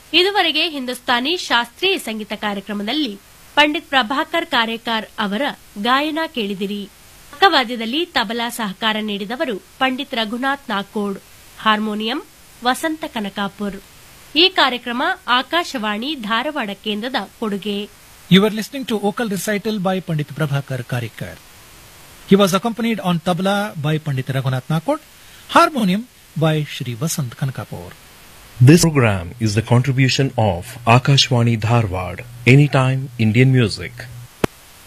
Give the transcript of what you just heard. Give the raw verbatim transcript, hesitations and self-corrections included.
ಇದುವರೆಗೆ ಹಿಂದೂಸ್ತಾನಿ ಶಾಸ್ತ್ರೀಯ ಸಂಗೀತ ಕಾರ್ಯಕ್ರಮದಲ್ಲಿ ಪಂಡಿತ್ ಪ್ರಭಾಕರ್ ಕಾರೇಕಾರ್ ಅವರ ಗಾಯನ ಕೇಳಿದಿರಿ. ಪಕ್ಕವಾದ್ಯದಲ್ಲಿ ತಬಲಾ ಸಹಕಾರ ನೀಡಿದವರು ಪಂಡಿತ್ ರಘುನಾಥ್ ನಾಕೋಡ್, ಹಾರ್ಮೋನಿಯಂ ವಸಂತ ಕನಕಾಪುರ್. ಈ ಕಾರ್ಯಕ್ರಮ ಆಕಾಶವಾಣಿ ಧಾರವಾಡ ಕೇಂದ್ರದ ಕೊಡುಗೆ. You were listening to vocal recital by Pandit Prabhakar Karikar. He was accompanied on tabla by Pandit Raghunath Nakod, harmonium by Shri Vasant Kankapur. This program is the contribution of Akashwani Dharwad, Anytime Indian Music.